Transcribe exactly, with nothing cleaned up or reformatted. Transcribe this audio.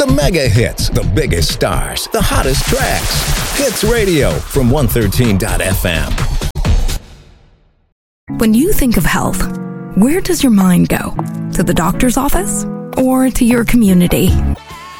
The mega hits, the biggest stars, the hottest tracks. Hits Radio from one thirteen dot f m. When you think of health, where does your mind go? To the doctor's office or to your community